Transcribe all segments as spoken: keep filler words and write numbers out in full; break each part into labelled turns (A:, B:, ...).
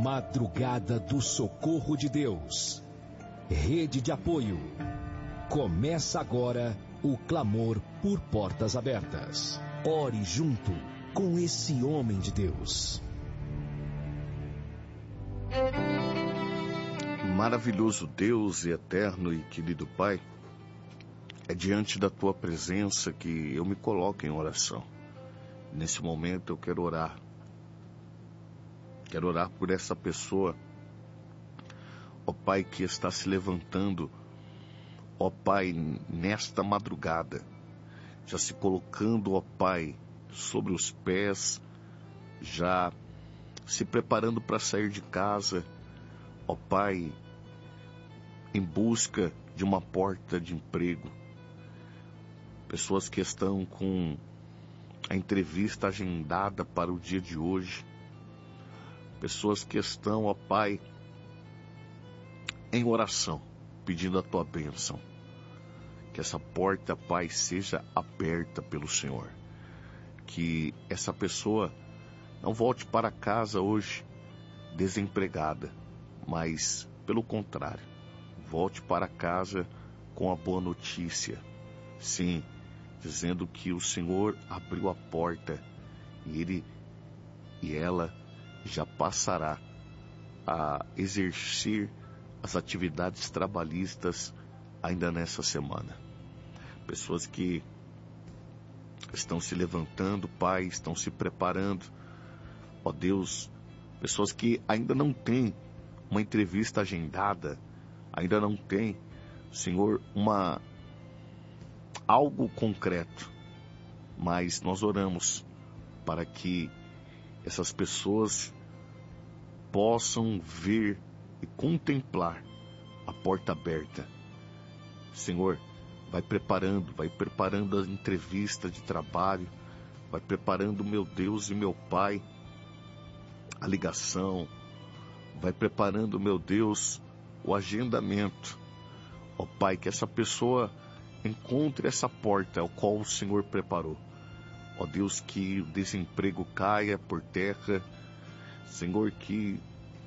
A: Madrugada do Socorro de Deus. Rede de apoio. Começa agora o clamor por portas abertas. Ore junto com esse homem de Deus.
B: Maravilhoso Deus e eterno e querido Pai, é diante da Tua presença que eu me coloco em oração. Nesse momento eu quero orar. Quero orar por essa pessoa, ó Pai, que está se levantando, ó Pai, nesta madrugada, já se colocando, ó Pai, sobre os pés, já se preparando para sair de casa, ó Pai, em busca de uma porta de emprego. Pessoas que estão com a entrevista agendada para o dia de hoje. Pessoas que estão, ó Pai, em oração, pedindo a Tua bênção. Que essa porta, Pai, seja aberta pelo Senhor. Que essa pessoa não volte para casa hoje desempregada, mas, pelo contrário, volte para casa com a boa notícia. Sim, dizendo que o Senhor abriu a porta e ele e ela já passará a exercer as atividades trabalhistas ainda nessa semana. Pessoas que estão se levantando, Pai, estão se preparando, ó Deus, pessoas que ainda não têm uma entrevista agendada, ainda não têm, Senhor, uma algo concreto, mas nós oramos para que essas pessoas possam ver e contemplar a porta aberta. Senhor, vai preparando, vai preparando a entrevista de trabalho, vai preparando, meu Deus e meu Pai, a ligação, vai preparando, meu Deus, o agendamento. Ó Pai, que essa pessoa encontre essa porta ao qual o Senhor preparou. Ó Deus, que o desemprego caia por terra. Senhor, que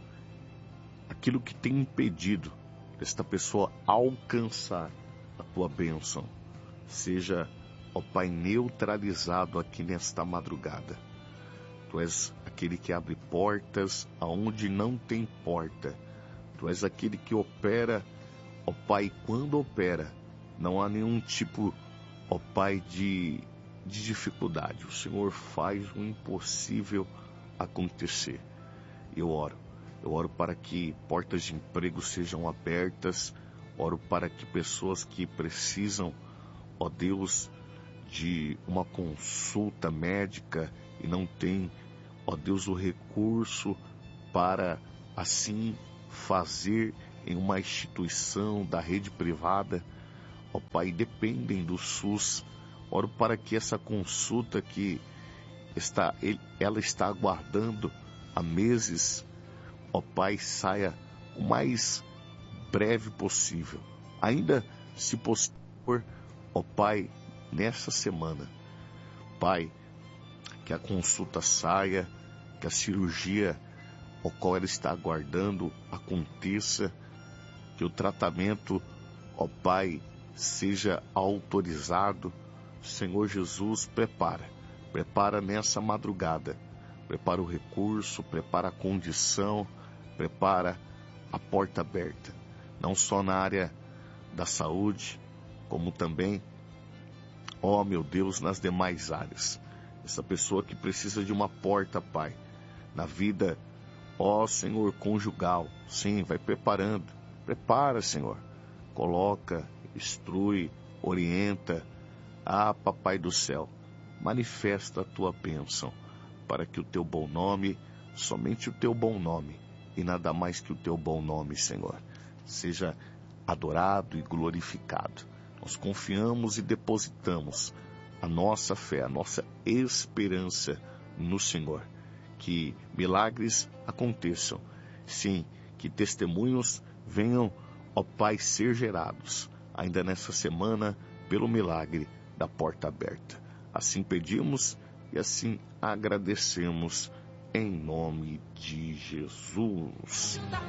B: aquilo que tem impedido esta pessoa alcançar a Tua bênção seja, ó Pai, neutralizado aqui nesta madrugada. Tu és aquele que abre portas aonde não tem porta. Tu és aquele que opera, ó Pai, quando opera, não há nenhum tipo, ó Pai, de, de dificuldade. O Senhor faz o impossível acontecer. Eu oro. Eu oro para que portas de emprego sejam abertas. Oro para que pessoas que precisam, ó Deus, de uma consulta médica e não têm, ó Deus, o recurso para assim fazer em uma instituição da rede privada, ó Pai, dependem do SUS. Oro para que essa consulta que está, ela está aguardando há meses, ó Pai, saia o mais breve possível. Ainda se possível, ó Pai, nessa semana. Pai, que a consulta saia, que a cirurgia ao qual ela está aguardando aconteça, que o tratamento, ó Pai, seja autorizado. Senhor Jesus, prepara, prepara nessa madrugada, prepara o recurso, prepara a condição, prepara a porta aberta, não só na área da saúde, como também, ó meu Deus, nas demais áreas. Essa pessoa que precisa de uma porta, Pai, na vida, ó Senhor, conjugal, sim, vai preparando, prepara, Senhor, coloca, instrui, orienta. Ah, Papai do céu, manifesta a Tua bênção, para que o Teu bom nome, somente o Teu bom nome, e nada mais que o Teu bom nome, Senhor, seja adorado e glorificado. Nós confiamos e depositamos a nossa fé, a nossa esperança no Senhor. Que milagres aconteçam, sim, que testemunhos venham, ó Pai, ser gerados, ainda nessa semana, pelo milagre da porta aberta. Assim pedimos e assim agradecemos em nome de Jesus.